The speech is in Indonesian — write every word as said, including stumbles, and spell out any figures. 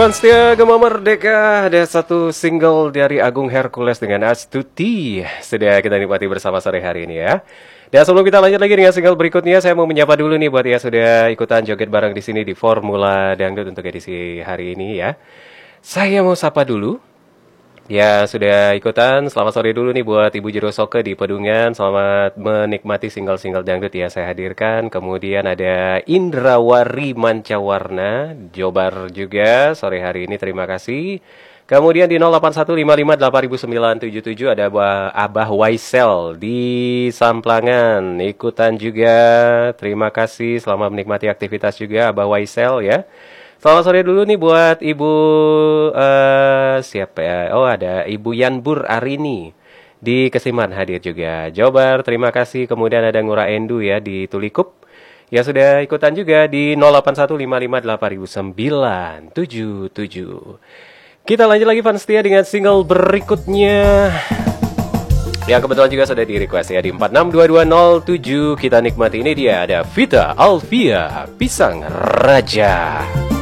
Setia Gema Merdeka, ada satu single dari Agung Hercules dengan Astuti. Sudah kita nikmati bersama sore hari ini ya. Dan sebelum kita lanjut lagi dengan single berikutnya, saya mau menyapa dulu nih buat ya sudah ikutan joget bareng di sini di Formula Dangdut untuk edisi hari ini ya. Saya mau sapa dulu. Ya sudah ikutan, selamat sore dulu nih buat Ibu Jero Soke di Pedungan. Selamat menikmati single-single dangdut ya saya hadirkan. Kemudian ada Indrawari Mancawarna, Jobar juga sore hari ini, terima kasih. Kemudian di nol delapan satu lima lima delapan sembilan tujuh tujuh ada Abah, Abah Waisel di Samplangan. Ikutan juga, terima kasih, selamat menikmati aktivitas juga Abah Waisel ya. Selamat sore dulu nih buat Ibu uh, siapa ya? Oh ada Ibu Yanbur Arini di Kesiman hadir juga. Jobar terima kasih. Kemudian ada Ngura Endu ya di Tulikup. Ya sudah ikutan juga di nol delapan satu lima lima delapan sembilan tujuh tujuh. Kita lanjut lagi fans setia dengan single berikutnya. Ya kebetulan juga sudah di request ya di empat enam dua dua nol tujuh. Kita nikmati, ini dia ada Vita Alvia Pisang Raja.